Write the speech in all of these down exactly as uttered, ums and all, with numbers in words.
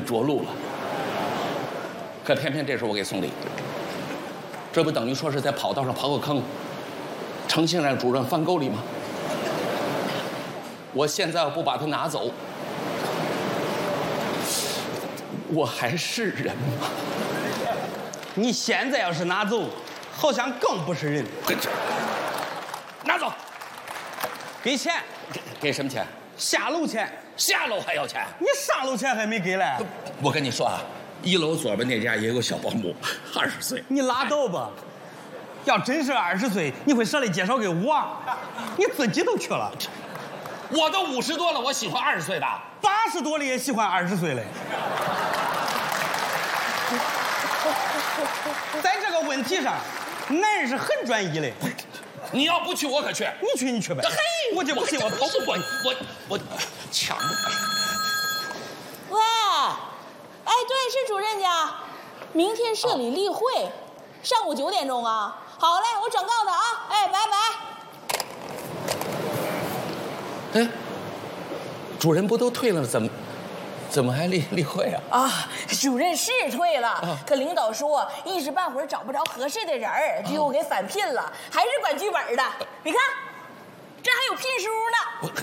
着陆了。可偏偏这时候我给送礼，这不等于说是在跑道上刨个坑，诚心让主任翻沟里吗？我现在要不把它拿走，我还是人吗？ 你现在要是拿走，好像更不是人。 拿走， 给钱， 给给什么钱？ 下楼钱。 下楼还要钱？ 你上楼钱还没给嘞。 我跟你说啊，一楼左边那家也有个小保姆，二十岁。 你拉倒吧，要真是二十岁，你会舍得介绍给我？你自己都去了。 我都五十多了，我喜欢二十岁的。 八十多了也喜欢二十岁嘞。在这个问题上，男人是很专一的。 你要不去，我可去。 你去，你去呗。 嘿， 我就不信我跑不过你。 我我抢不。 喂，哎，对，是主任家。明天社里例会，哦、上午九点钟啊。好嘞，我转告他啊。哎，拜拜。 哎，主任不都退了，怎么怎么还例例会啊？ 啊，主任是退了，啊、可领导说一时半会儿找不着合适的人儿，就又给返聘了，啊、还是管剧本的。你看，这还有聘书呢。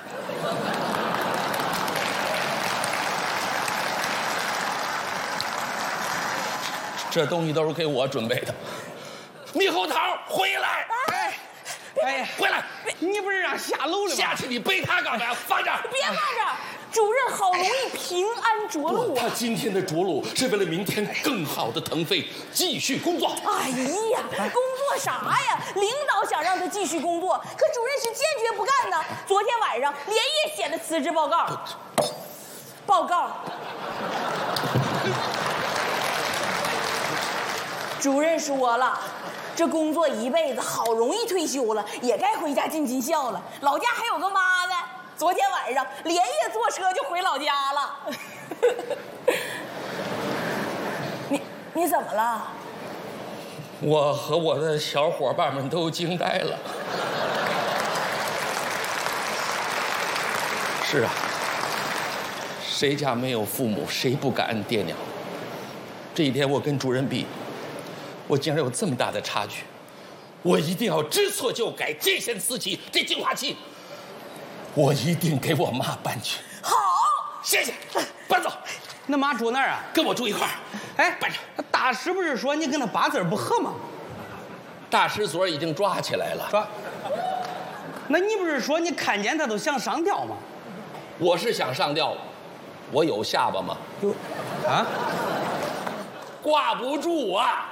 这东西都是给我准备的。猕猴桃，回来！ 哎，哎呀， 回来！ 你不是让下楼了吗？ 下去你背他干嘛？放这儿！ 别放这儿！主任好容易平安着陆啊！ 他今天的着陆是为了明天更好的腾飞，继续工作。 哎呀，工作啥呀？领导想让他继续工作，可主任是坚决不干呢。昨天晚上连夜写的辞职报告。报告。主任说了，这工作一辈子，好容易退休了，也该回家尽尽孝了。老家还有个妈呢。昨天晚上连夜坐车就回老家了。你你怎么了？ 我和我的小伙伴们都惊呆了。是啊，谁家没有父母，谁不感恩爹娘？这一天我跟主任比，我竟然有这么大的差距。我一定要知错就改，见贤思齐。这净化器我一定给我妈搬去。 好， 谢谢，搬走。 那妈住哪儿啊？ 跟我住一块儿。 哎， 搬着。 大师不是说你跟他八字不合吗？ 大师昨儿已经抓起来了。 抓？那你不是说你看见他都想上吊吗？ 我是想上吊，我有下巴吗？ 有。啊？ 挂不住啊！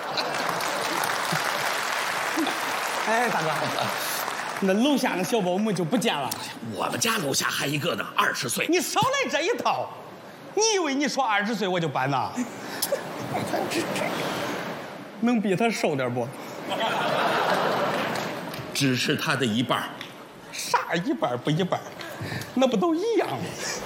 哎，大哥。那楼下那小保姆就不见了。 我们家楼下还一个呢，二十岁。 你少来这一套！你以为你说二十岁我就搬呐？能比他瘦点不？ 只是他的一半。 啥一半不一半？那不都一样吗？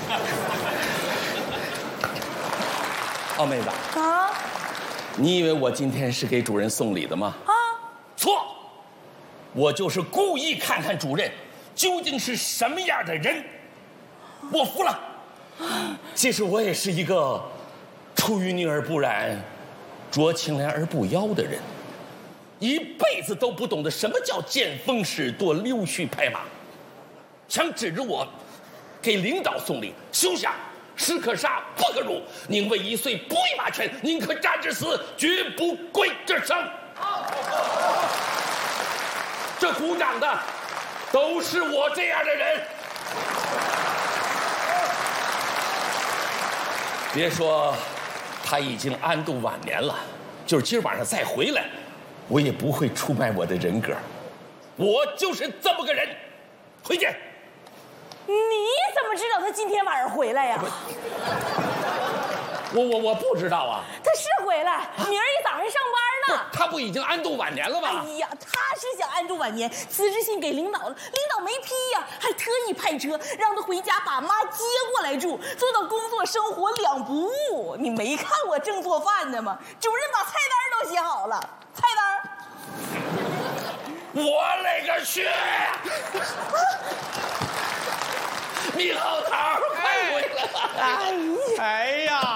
奥妹子啊， 你以为我今天是给主任送礼的吗？ 啊， 错。我就是故意看看主任究竟是什么样的人，我服了。其实我也是一个出淤泥而不染，濯清涟而不妖的人，一辈子都不懂得什么叫见风使舵、溜须拍马。想指着我给领导送礼，休想！士可杀，不可辱。宁为一岁，不为马犬，宁可战至死，绝不跪这生。这鼓掌的都是我这样的人。别说他已经安度晚年了，就是今儿晚上再回来，我也不会出卖我的人格。我就是这么个人。回见。 你怎么知道他今天晚上回来呀？ 我我我不知道啊。 他是回来，明儿一早上上班呢。 他不已经安度晚年了吗？ 哎呀，他是想安度晚年，辞职信给领导了，领导没批呀，还特意派车让他回家把妈接过来住，做到工作生活两不误。你没看我正做饭呢吗？主任把菜单都写好了，菜单。 我勒个去！猕猴桃，快回来！ 哎呀！